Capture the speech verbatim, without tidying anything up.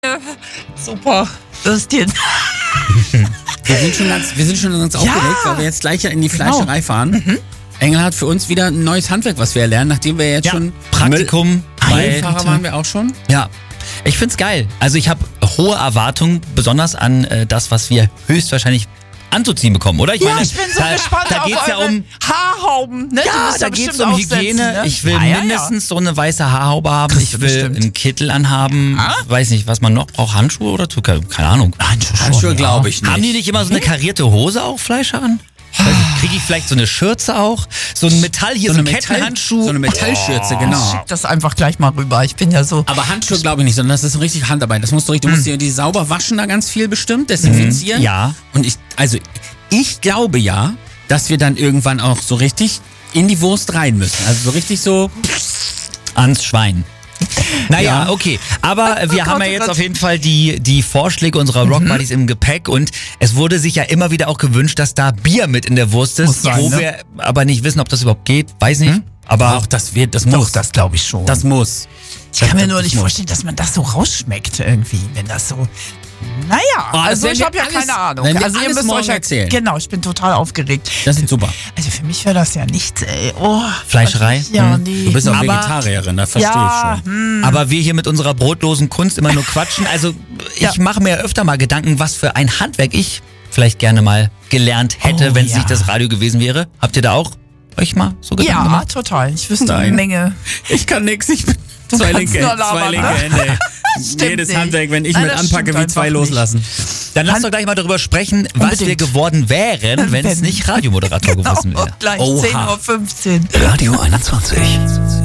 Super. Würstchen. Wir sind schon ganz, wir sind schon ganz aufgeregt, weil wir jetzt gleich ja in die Fleischerei Genau. fahren. Mhm. Engel hat für uns wieder ein neues Handwerk, was wir lernen, nachdem wir jetzt Ja. schon Praktikum bei Fahrer waren wir auch schon. Ja, ich find's geil. Also ich habe hohe Erwartungen, besonders an äh, das, was wir höchstwahrscheinlich anzuziehen bekommen, oder? Ich Ja, meine, ich bin so da, gespannt da auf geht's ja eure um Haarhauben. Ne? Die Ja, müsst ihr da geht's bestimmt um aufsetzen, Hygiene. Ne? Ich will Ah, ja, mindestens so eine weiße Haarhaube haben. Kriegst du Ich will bestimmt. einen Kittel anhaben. Ah? Ich weiß nicht, was man noch braucht. Handschuhe oder Zucker? Keine Ahnung. Handschuhe, Handschuhe glaube ich nicht. Haben die nicht immer so eine karierte Hose auch, Fleischer an? Kriege ich vielleicht so eine Schürze auch? So ein Metall hier, so, ein Kettenhandschuh? So eine Metallschürze, ja. genau. Schick das einfach gleich mal rüber. Ich bin ja so. Aber Handschuhe glaube ich nicht, sondern das ist richtig Handarbeit. Das musst du, richtig- du musst dir die sauber waschen da ganz viel bestimmt, desinfizieren. Ja. Und ich, also ich glaube ja, dass wir dann irgendwann auch so richtig in die Wurst rein müssen. Also so richtig so. Ans Schwein. Naja, Ja. okay. Aber wir Oh haben Gott, ja oh jetzt Gott. auf jeden Fall die, die Vorschläge unserer Rock Buddies im Gepäck und es wurde sich ja immer wieder auch gewünscht, dass da Bier mit in der Wurst ist, Muss sein, wo ne? wir aber nicht wissen, ob das überhaupt geht. Weiß nicht. Aber Auch das wird, das Doch, muss. das glaube ich schon. Das muss. ich kann mir nur das nicht muss. vorstellen, dass man das so rausschmeckt irgendwie, wenn das so. Naja, Oh, das also werden ich wir habe ja alles- keine Ahnung. werden wir Also ihr alles müsst morgen euch ja erzählen. Genau, ich bin total aufgeregt. Das ist super. Also für mich wäre das ja nichts, ey. Oh, Fleischerei? Ja, Hm. nee. Du bist auch Aber- Vegetarierin, das verstehe ja, ich schon. hm. Aber wir hier mit unserer brotlosen Kunst immer nur quatschen. Also ich Ja. mache mir öfter mal Gedanken, was für ein Handwerk ich vielleicht gerne mal gelernt hätte, Oh, wenn es ja. nicht das Radio gewesen wäre. Habt ihr da auch euch mal so Gedanken Ja, gemacht? total. Ich wüsste Nein. eine Menge. Ich kann nix, ich bin Du zwei kannst linke, nur labern, zwei linke ne? Hände. Stimmt Jedes nicht. Handwerk, wenn ich Nein, mit das anpacke, stimmt wie zwei einfach loslassen. Dann lasst Hand- doch gleich mal darüber sprechen, was Unbedingt. wir geworden wären, wenn es Wenn. nicht Radiomoderator gewesen Genau, wäre. gleich Oha. zehn Uhr fünfzehn. Radio einundzwanzig.